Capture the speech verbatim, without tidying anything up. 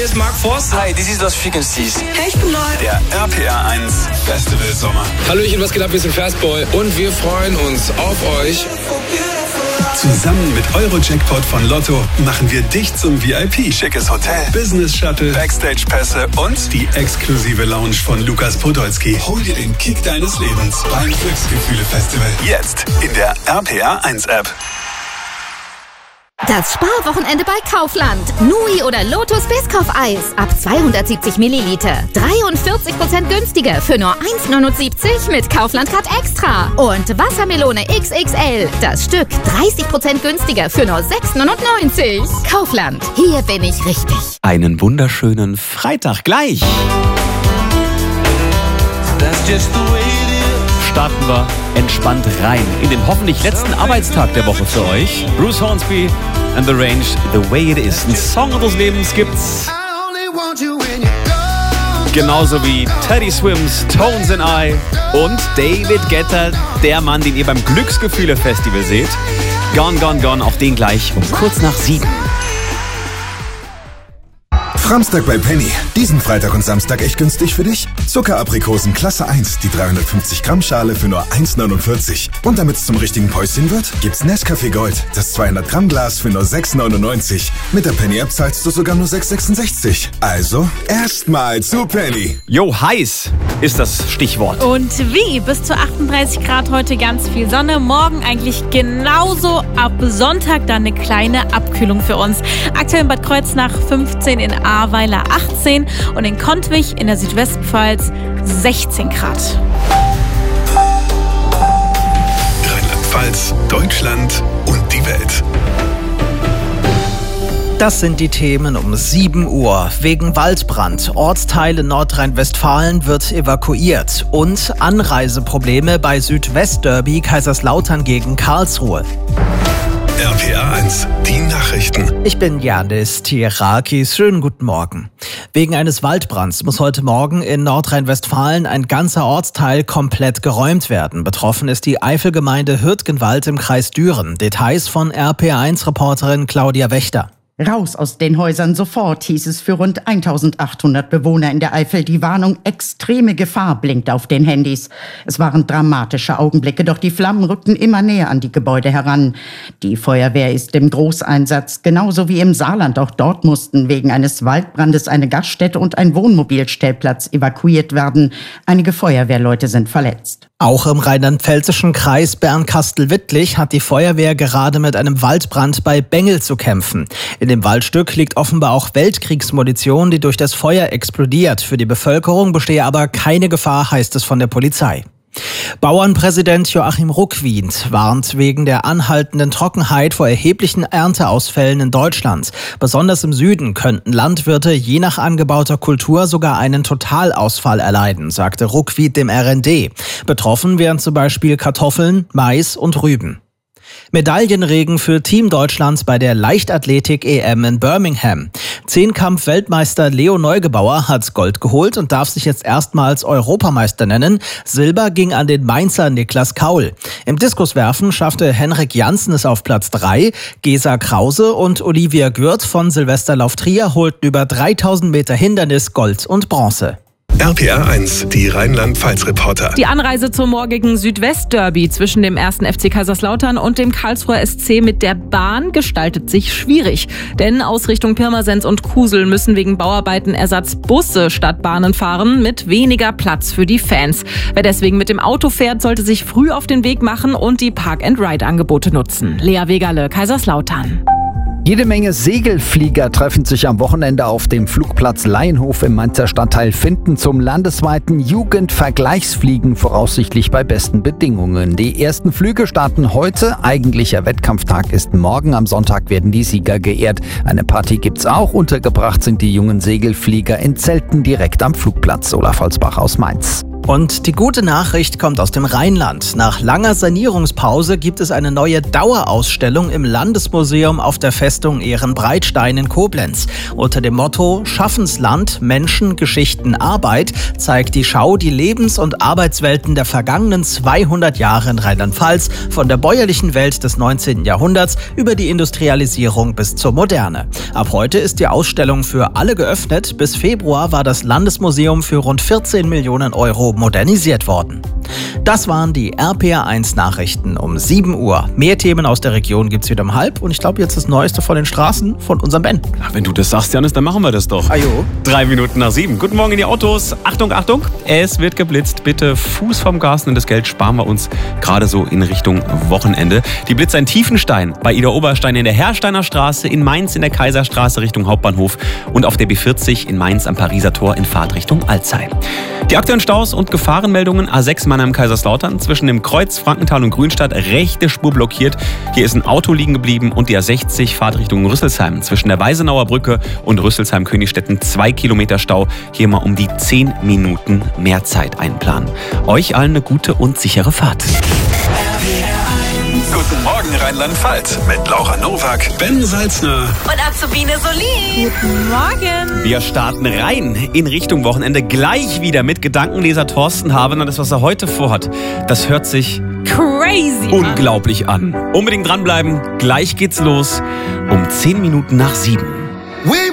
ist Mark Forster. Hi, this is Lost Frequencies. Hey, ich bin neu. Der R P R eins Festival Sommer. Hallöchen, was geht ab? Wir sind Fastboy und wir freuen uns auf euch. Zusammen mit Euro-Jackpot von Lotto machen wir dich zum V I P. Schickes Hotel, Business Shuttle, Backstage-Pässe und die exklusive Lounge von Lukas Podolski. Hol dir den Kick deines Lebens beim Glücksgefühle-Festival. Jetzt in der R P R eins App. Das Sparwochenende bei Kaufland. Nui oder Lotus Biscoff-Eis ab zweihundertsiebzig Milliliter. dreiundvierzig Prozent günstiger für nur eins neunundsiebzig mit Kaufland Card Extra. Und Wassermelone X X L. Das Stück dreißig Prozent günstiger für nur sechs neunundneunzig. Kaufland. Hier bin ich richtig. Einen wunderschönen Freitag gleich. Starten wir entspannt rein in den hoffentlich letzten Arbeitstag der Woche für euch. Bruce Hornsby and The Range, The Way It Is. Ein Song unseres Lebens gibt's. Genauso wie Teddy Swims, Tones and I und David Guetta, der Mann, den ihr beim Glücksgefühle-Festival seht. Gone, Gone, Gone, auch den gleich um kurz nach sieben. Samstag bei Penny. Diesen Freitag und Samstag echt günstig für dich? Zuckeraprikosen Klasse eins, die dreihundertfünfzig Gramm Schale für nur eins neunundvierzig. Und damit es zum richtigen Päuschen wird, gibt's Nescafé Gold, das zweihundert Gramm Glas für nur sechs neunundneunzig. Mit der Penny-App zahlst du sogar nur sechs sechsundsechzig. Also erstmal zu Penny. Jo, heiß ist das Stichwort. Und wie? Bis zu achtunddreißig Grad heute, ganz viel Sonne. Morgen eigentlich genauso. Ab Sonntag dann eine kleine Abkühlung für uns. Aktuell in Bad Kreuznach fünfzehn, in Ahrweiler achtzehn und in Kontwich in der Südwestpfalz sechzehn Grad. Rheinland-Pfalz, Deutschland und die Welt. Das sind die Themen um sieben Uhr. Wegen Waldbrand. Ortsteile Nordrhein-Westfalen wird evakuiert. Und Anreiseprobleme bei Südwestderby Kaiserslautern gegen Karlsruhe. R P R eins, die Nachrichten. Ich bin Janis Tirakis. Schönen guten Morgen. Wegen eines Waldbrands muss heute Morgen in Nordrhein-Westfalen ein ganzer Ortsteil komplett geräumt werden. Betroffen ist die Eifelgemeinde Hürtgenwald im Kreis Düren. Details von R P R eins Reporterin Claudia Wächter. Raus aus den Häusern sofort, hieß es für rund eintausendachthundert Bewohner in der Eifel. Die Warnung extreme Gefahr blinkt auf den Handys. Es waren dramatische Augenblicke, doch die Flammen rückten immer näher an die Gebäude heran. Die Feuerwehr ist im Großeinsatz, genauso wie im Saarland. Auch dort mussten wegen eines Waldbrandes eine Gaststätte und ein Wohnmobilstellplatz evakuiert werden. Einige Feuerwehrleute sind verletzt. Auch im rheinland-pfälzischen Kreis Bernkastel-Wittlich hat die Feuerwehr gerade mit einem Waldbrand bei Bengel zu kämpfen. In dem Waldstück liegt offenbar auch Weltkriegsmunition, die durch das Feuer explodiert. Für die Bevölkerung bestehe aber keine Gefahr, heißt es von der Polizei. Bauernpräsident Joachim Ruckwied warnt wegen der anhaltenden Trockenheit vor erheblichen Ernteausfällen in Deutschland. Besonders im Süden könnten Landwirte je nach angebauter Kultur sogar einen Totalausfall erleiden, sagte Ruckwied dem R N D. Betroffen wären zum Beispiel Kartoffeln, Mais und Rüben. Medaillenregen für Team Deutschland bei der Leichtathletik-E M in Birmingham. Zehnkampf-Weltmeister Leo Neugebauer hat Gold geholt und darf sich jetzt erstmals Europameister nennen. Silber ging an den Mainzer Niklas Kaul. Im Diskuswerfen schaffte Henrik Janssen es auf Platz drei. Gesa Krause und Olivia Gürt von Silvesterlauf Trier holten über dreitausend Meter Hindernis Gold und Bronze. R P R eins, die Rheinland-Pfalz-Reporter. Die Anreise zum morgigen Südwest-Derby zwischen dem ersten F C Kaiserslautern und dem Karlsruher S C mit der Bahn gestaltet sich schwierig. Denn aus Richtung Pirmasens und Kusel müssen wegen Bauarbeiten Ersatzbusse statt Bahnen fahren, mit weniger Platz für die Fans. Wer deswegen mit dem Auto fährt, sollte sich früh auf den Weg machen und die Park-and-Ride-Angebote nutzen. Lea Wegerle, Kaiserslautern. Jede Menge Segelflieger treffen sich am Wochenende auf dem Flugplatz Laienhof im Mainzer Stadtteil Finden zum landesweiten Jugendvergleichsfliegen, voraussichtlich bei besten Bedingungen. Die ersten Flüge starten heute, eigentlicher Wettkampftag ist morgen, am Sonntag werden die Sieger geehrt. Eine Party gibt's auch, untergebracht sind die jungen Segelflieger in Zelten direkt am Flugplatz. Olaf Holzbach aus Mainz. Und die gute Nachricht kommt aus dem Rheinland. Nach langer Sanierungspause gibt es eine neue Dauerausstellung im Landesmuseum auf der Festung Ehrenbreitstein in Koblenz. Unter dem Motto Schaffensland, Menschen, Geschichten, Arbeit zeigt die Schau die Lebens- und Arbeitswelten der vergangenen zweihundert Jahre in Rheinland-Pfalz, von der bäuerlichen Welt des neunzehnten Jahrhunderts über die Industrialisierung bis zur Moderne. Ab heute ist die Ausstellung für alle geöffnet. Bis Februar war das Landesmuseum für rund vierzehn Millionen Euro modernisiert worden. Das waren die R P R eins Nachrichten um sieben Uhr. Mehr Themen aus der Region gibt's wieder um halb. Und ich glaube, jetzt das Neueste von den Straßen von unserem Ben. Ach, wenn du das sagst, Janis, dann machen wir das doch. Ajo. Drei Minuten nach sieben. Guten Morgen in die Autos. Achtung, Achtung, es wird geblitzt. Bitte Fuß vom Gas, und das Geld sparen wir uns gerade so in Richtung Wochenende. Die Blitzer in Tiefenstein, bei Ida Oberstein in der Hersteiner Straße, in Mainz in der Kaiserstraße Richtung Hauptbahnhof und auf der B vierzig in Mainz am Pariser Tor in Fahrt Richtung Alzey. Die aktuellen Staus und Gefahrenmeldungen: A sechs Mannheim-Kaiserslautern zwischen dem Kreuz Frankenthal und Grünstadt, rechte Spur blockiert. Hier ist ein Auto liegen geblieben, und die A sechzig Fahrt Richtung Rüsselsheim zwischen der Weisenauer Brücke und Rüsselsheim-Königstetten zwei Kilometer Stau. Hier mal um die zehn Minuten mehr Zeit einplanen. Euch allen eine gute und sichere Fahrt. Guten Morgen Rheinland-Pfalz mit Laura Nowak, Ben Salzner Und Azubine Solin. Guten Morgen. Wir starten rein in Richtung Wochenende, gleich wieder mit Gedankenleser Thorsten Habener. Das, was er heute vorhat, das hört sich crazy unglaublich an. Unbedingt dranbleiben, gleich geht's los um zehn Minuten nach sieben.